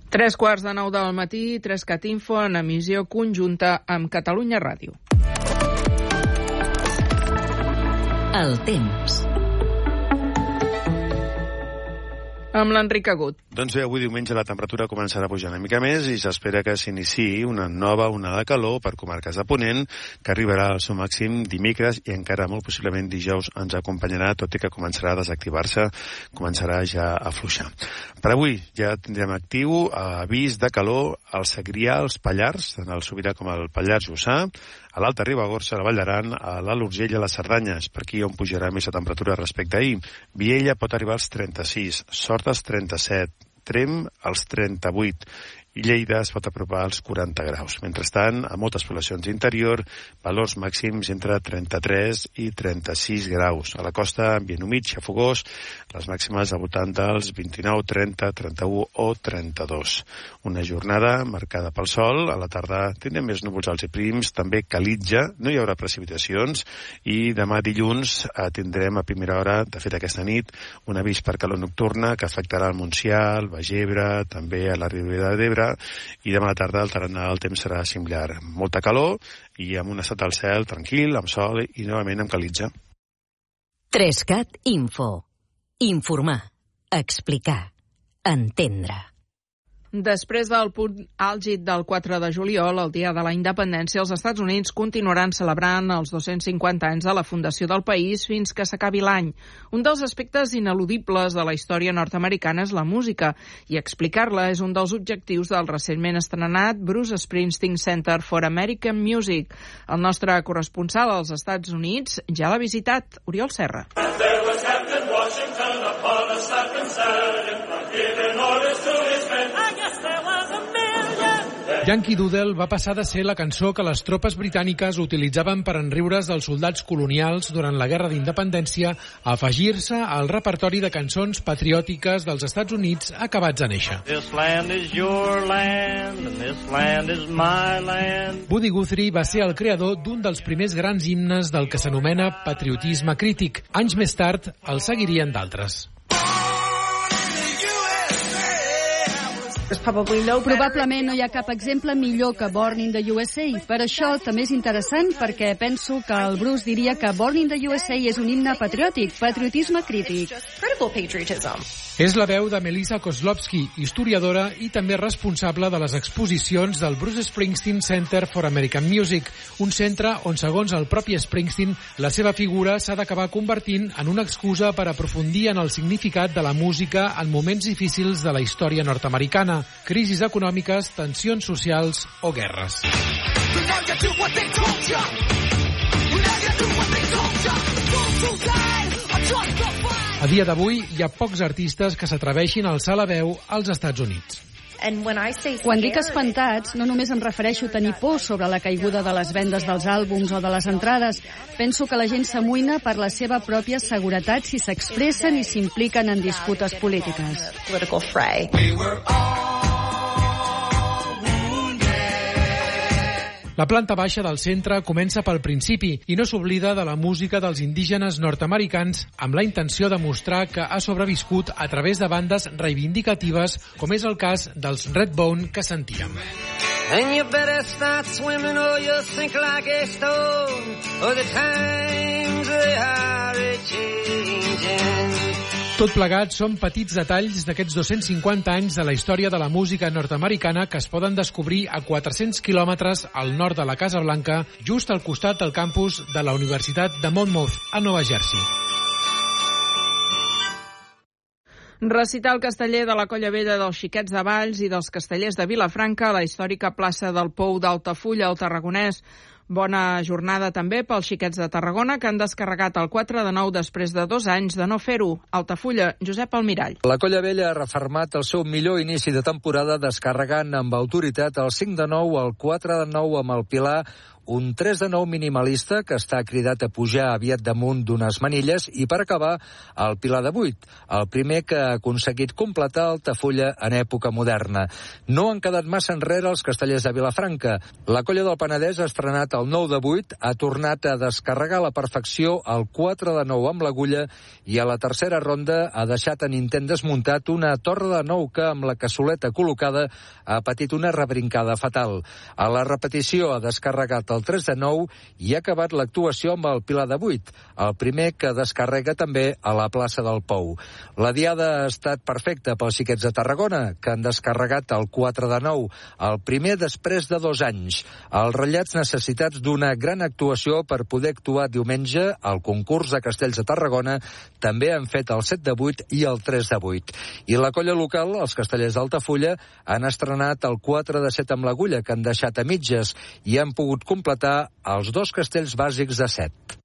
3:15 del matí, 3cat Info en emissió conjunta amb Catalunya Ràdio. El temps. Amb l'Enric Agut. Doncs bé, avui diumenge la temperatura començarà a pujar una mica més i s'espera que s'iniciï una nova onada de calor per comarques de Ponent, que arribarà al seu màxim dimecres i encara molt possiblement dijous ens acompanyarà, tot i que començarà a desactivar-se, començarà ja a afluixar. Per avui ja tindrem actiu avís de calor al Segrià, als Pallars, tant al Sobirà com al Pallars Jussà, a l'Alta Ribagorça, a la Vall d'Aran, a l'Alt Urgell i a les Cerdanyes, per aquí on pujarà més la temperatura respecte a ahir. Viella pot arribar als 36, Sort als 37, Tremp als 38 i Lleida es pot apropar als 40 graus. Mentrestant, a moltes poblacions d'interior, valors màxims entre 33 i 36 graus. A la costa, ambient humit, xafogós, les màximes al voltant dels 29, 30, 31 o 32. Una jornada marcada pel sol. A la tarda tindrem més núvols alts i prims, també calitja, no hi haurà precipitacions i demà dilluns tindrem a primera hora, de fet aquesta nit, un avís per calor nocturna que afectarà el Montsià, el Baix Ebre, també a la Ribera d'Ebre, i demà a la tarda el tarannà del temps serà similar. Molta calor i amb un estat del cel tranquil, amb sol i novament amb calitja. 3cat Info. Informar, explicar, entendre. Després del punt àlgid del 4 de juliol, el dia de la independència, els Estats Units continuaran celebrant els 250 anys de la fundació del país fins que s'acabi l'any. Un dels aspectes ineludibles de la història nord-americana és la música, i explicar-la és un dels objectius del recentment estrenat Bruce Springsteen Center for American Music. El nostre corresponsal als Estats Units ja l'ha visitat, Oriol Serra. Yankee Doodle va passar de ser la cançó que les tropes britàniques utilitzaven per enriure's dels soldats colonials durant la Guerra d'Independència a afegir-se al repertori de cançons patriòtiques dels Estats Units acabats de néixer. This land is your land, and this land is my land. Woody Guthrie va ser el creador d'un dels primers grans himnes del que s'anomena patriotisme crític. Anys més tard, el seguirien d'altres. Probablement no hi ha cap exemple millor que Born in the USA. Per això també és interessant perquè penso que el Bruce diria que Born in the USA és un himne patriòtic, patriotisme crític. És la veu de Melissa Kozlowski, historiadora i també responsable de les exposicions del Bruce Springsteen Center for American Music, un centre on, segons el propi Springsteen, la seva figura s'ha d'acabar convertint en una excusa per aprofundir en el significat de la música en moments difícils de la història nord-americana, crisis econòmiques, tensions socials o guerres. A dia d'avui hi ha pocs artistes que s'atreveixin a alçar la veu als Estats Units. Quan dic espantats, no només em refereixo a tenir por sobre la caiguda de les vendes dels àlbums o de les entrades. Penso que la gent s'amoïna per la seva pròpia seguretat si s'expressen i s'impliquen en disputes polítiques. La planta baixa del centre comença pel principi i no s'oblida de la música dels indígenes nord-americans amb la intenció de mostrar que ha sobreviscut a través de bandes reivindicatives, com és el cas dels Redbone que sentíem. And you better start swimming or you'll sink like a stone, or the times they are a-changing. Tot plegat són petits detalls d'aquests 250 anys de la història de la música nord-americana que es poden descobrir a 400 quilòmetres al nord de la Casa Blanca, just al costat del campus de la Universitat de Monmouth, a Nova Jersey. Recital casteller de la Colla Vella dels Xiquets de Valls i dels Castellers de Vilafranca a la històrica plaça del Pou d'Altafulla, al Tarragonès. Bona jornada també pels Xiquets de Tarragona, que han descarregat el 4-9 després de 2 anys de no fer-ho. Altafulla, Josep Almirall. La Colla Vella ha refermat el seu millor inici de temporada descarregant amb autoritat el 5-9, el 4-9 amb el Pilar, un 3 de 9 minimalista que està cridat a pujar aviat damunt d'unes manilles i per acabar el pilar de 8, el primer que ha aconseguit completar Altafulla en època moderna. No han quedat massa enrere els castellers de Vilafranca. La colla del Penedès ha estrenat el 9 de 8, ha tornat a descarregar a la perfecció el 4 de 9 amb l'agulla i a la tercera ronda ha deixat en intent desmuntat una torre de 9 que amb la cassoleta col·locada ha patit una rebrincada fatal. A la repetició ha descarregat el 3 de 9 i ha acabat l'actuació amb el pilar de 8, el primer que descarrega també a la plaça del Pou. La diada ha estat perfecta pels xiquets de Tarragona, que han descarregat el 4 de 9, el primer després de 2 anys. Els ratllats necessitats d'una gran actuació per poder actuar diumenge al concurs de Castells de Tarragona també han fet el 7 de 8 i el 3 de 8. I la colla local, els castellers d'Altafulla, han estrenat el 4 de 7 amb l'agulla, que han deixat a mitges, i han pogut completar els 2 castells bàsics de 7.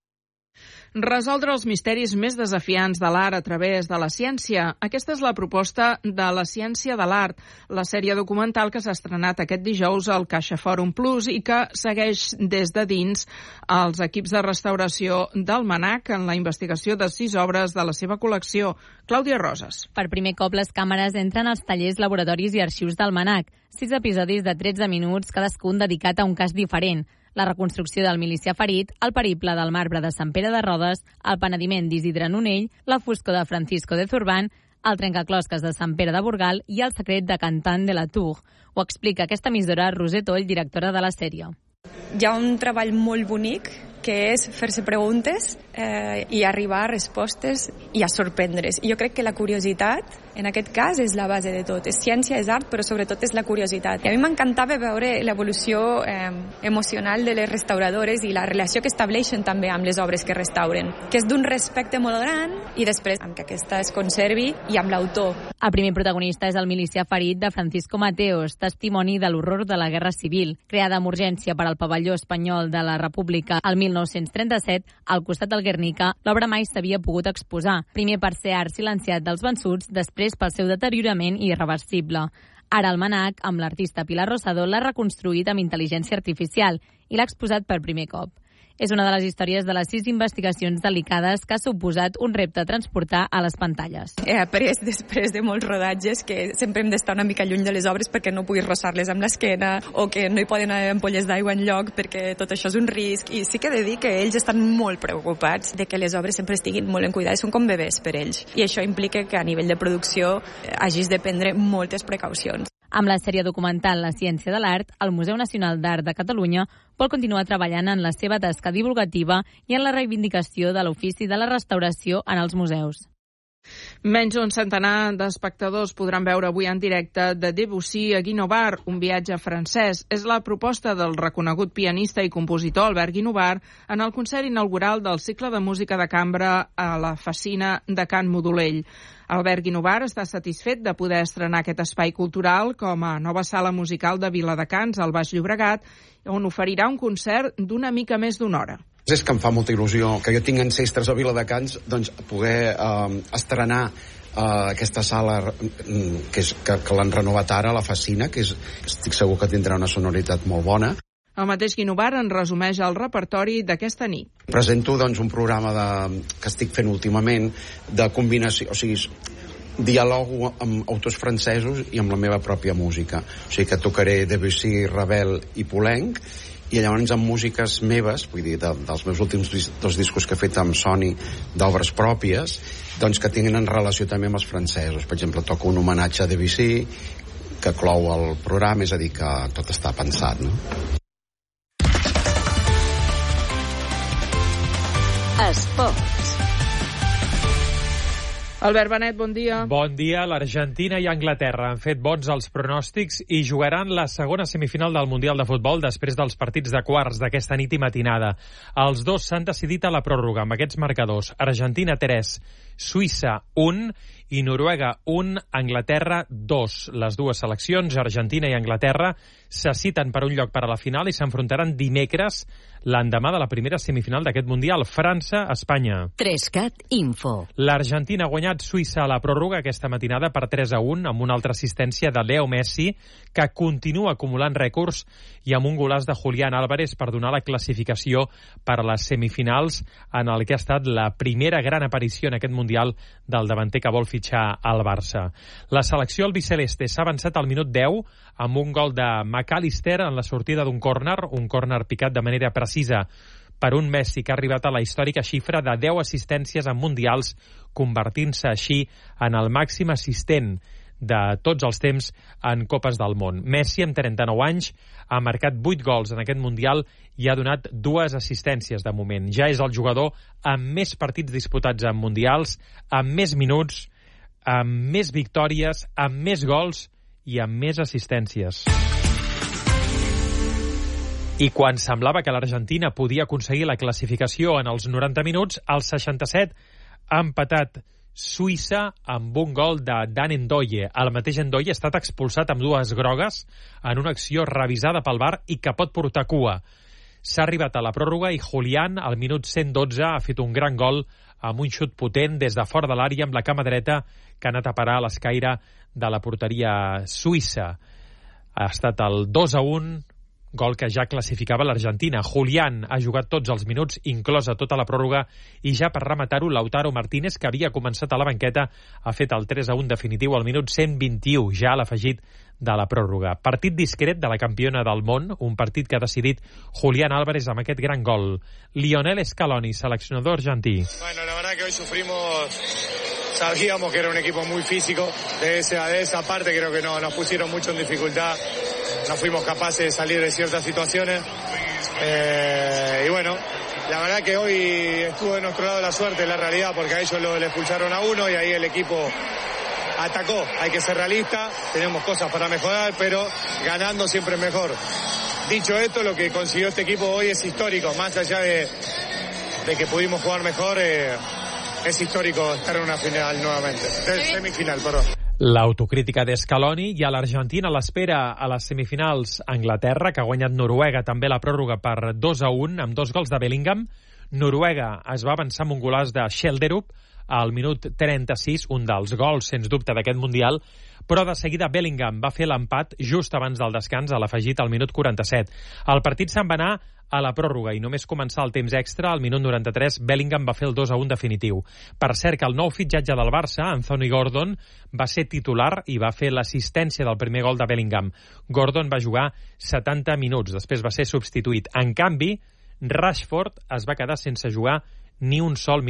Resoldre els misteris més desafiants de l'art a través de la ciència. Aquesta és la proposta de La ciència de l'art, la sèrie documental que s'ha estrenat aquest dijous al CaixaForum Plus i que segueix des de dins els equips de restauració del MNAC en la investigació de 6 obres de la seva col·lecció. Clàudia Roses. Per primer cop les càmeres entren als tallers, laboratoris i arxius del MNAC. 6 episodis de 13 minuts, cadascun dedicat a un cas diferent. La reconstrucció del milicià ferit, el periple del marbre de Sant Pere de Rodes, el penediment d'Isidre Nonell, la foscor de Francisco de Zurban, el trencaclosques de Sant Pere de Burgal i el secret de Cantant de la Tour. Ho explica aquesta emissora Roser Toll, directora de la sèrie. Hi ha un treball molt bonic que és fer-se preguntes i arribar a respostes i a sorprendre's. I jo crec que la curiositat, en aquest cas, és la base de tot. És ciència, és art, però sobretot és la curiositat. I a mi m'encantava veure l'evolució emocional de les restauradores i la relació que estableixen també amb les obres que restauren, que és d'un respecte molt gran i després amb que aquesta es conservi i amb l'autor. El primer protagonista és el milicià ferit de Francisco Mateos, testimoni de l'horror de la Guerra Civil. Creada amb urgència per al pavelló espanyol de la República al 1937, al costat del Guernica, l'obra mai s'havia pogut exposar. Primer per ser art silenciat dels vençuts, després pel seu deteriorament irreversible. Ara el MNAC, amb l'artista Pilar Rosado, l'ha reconstruït amb intel·ligència artificial i l'ha exposat per primer cop. És una de les històries de les 6 investigacions delicades que ha suposat un repte a transportar a les pantalles. He après després de molts rodatges que sempre hem d'estar una mica lluny de les obres perquè no puguis rossar-les amb l'esquena o que no hi poden haver ampolles d'aigua enlloc perquè tot això és un risc. I sí que he de dir que ells estan molt preocupats de que les obres sempre estiguin molt ben cuidades, són com bebès per ells. I això implica que a nivell de producció hagis de prendre moltes precaucions. Amb la sèrie documental La ciència de l'art, el Museu Nacional d'Art de Catalunya vol continuar treballant en la seva tasca divulgativa i en la reivindicació de l'ofici de la restauració en els museus. Menys d'un centenar d'espectadors podran veure avui en directe de Debussy a Guinovar, un viatge francès. És la proposta del reconegut pianista i compositor Albert Guinovar en el concert inaugural del cicle de música de cambra a la Facina de Can Modolell. Albert Guinovar està satisfet de poder estrenar aquest espai cultural com a nova sala musical de Viladecans, al Baix Llobregat, on oferirà un concert d'una mica més d'una hora. És que em fa molta il·lusió que jo tinc ancestres a Viladecans, doncs poder estrenar aquesta sala que l'han renovat ara, a la Facina, que estic segur que tindrà una sonoritat molt bona. El mateix Guinovar en resumeix el repertori d'aquesta nit. Presento doncs, un programa que estic fent últimament de combinació, o sigui, dialogo amb autors francesos i amb la meva pròpia música. O sigui que tocaré Debussy, Ravel i Poulenc, i llavors amb músiques meves, vull dir, dels meus últims 2 discos que he fet amb Sony d'obres pròpies, doncs que tenen relació també amb els francesos. Per exemple, toco un homenatge a Debussy que clou el programa, és a dir, que tot està pensat, no? Esports. Albert Benet, bon dia. Bon dia. L'Argentina i Anglaterra han fet bons els pronòstics i jugaran la segona semifinal del Mundial de Futbol després dels partits de quarts d'aquesta nit i matinada. Els dos s'han decidit a la pròrroga amb aquests marcadors. Argentina 3, Suïssa 1 i Noruega 1, Anglaterra 2. Les dues seleccions, Argentina i Anglaterra, se citen per un lloc per a la final i s'enfrontaran dimecres, l'endemà de la primera semifinal d'aquest Mundial, França-Espanya. 3CAT Info. L'Argentina ha guanyat Suïssa a la pròrroga aquesta matinada per 3-1 amb una altra assistència de Leo Messi, que continua acumulant rècords, i amb un golaç de Julián Álvarez per donar la classificació per a les semifinals en el que ha estat la primera gran aparició en aquest Mundial del davanter que vol fitxar al Barça. La selecció albiceleste s'ha avançat al minut 10 amb un gol de McAllister en la sortida d'un córner picat de manera precisa per un Messi que ha arribat a la històrica xifra de 10 assistències en mundials, convertint-se així en el màxim assistent de tots els temps en Copes del Món. Messi, amb 39 anys, ha marcat 8 gols en aquest Mundial i ha donat 2 assistències de moment. Ja és el jugador amb més partits disputats en Mundials, amb més minuts, amb més victòries, amb més gols i amb més assistències. I quan semblava que l'Argentina podia aconseguir la classificació en els 90 minuts, al 67 ha empatat Suïssa amb un gol de Dan Ndoye. El mateix Ndoye ha estat expulsat amb 2 grogues en una acció revisada pel VAR i que pot portar cua. S'ha arribat a la pròrroga i Julián, al minut 112, ha fet un gran gol amb un xut potent des de fora de l'àrea amb la cama dreta que ha anat a parar a l'escaire de la porteria suïssa. Ha estat el 2-1, gol que ja classificava l'Argentina. Julián ha jugat tots els minuts, inclosa tota la pròrroga, i ja per rematar-ho, Lautaro Martínez, que havia començat a la banqueta, ha fet el 3-1 definitiu al minut 121, ja a l'afegit de la pròrroga. Partit discret de la campiona del món, un partit que ha decidit Julián Álvarez amb aquest gran gol. Lionel Scaloni, seleccionador argentí. Bueno, la verdad que hoy sabíamos que era un equipo muy físico, de esa parte creo que nos pusieron mucho en dificultad. No fuimos capaces de salir de ciertas situaciones y bueno, la verdad que hoy estuvo de nuestro lado la suerte, la realidad, porque a ellos le expulsaron a uno y ahí el equipo atacó. Hay que ser realista, tenemos cosas para mejorar, pero ganando siempre es mejor. Dicho esto, lo que consiguió este equipo hoy es histórico, más allá de que pudimos jugar mejor, es histórico estar en una final nuevamente, semifinal, perdón. L'autocrítica d'Scaloni, i a l'Argentina l'espera a les semifinals Anglaterra, que ha guanyat Noruega també la pròrroga per 2-1 amb 2 gols de Bellingham. Noruega es va avançar amb un golaç de Schjelderup al minut 36, un dels gols, sens dubte, d'aquest Mundial, però de seguida Bellingham va fer l'empat just abans del descans, a l'afegit al minut 47. El partit se'n va anar a la pròrroga i només començar el temps extra, al minut 93, Bellingham va fer el 2-1 definitiu. Per cert, que el nou fitxatge del Barça, Anthony Gordon, va ser titular i va fer l'assistència del primer gol de Bellingham. Gordon va jugar 70 minuts, després va ser substituït. En canvi, Rashford es va quedar sense jugar ni un sol minut.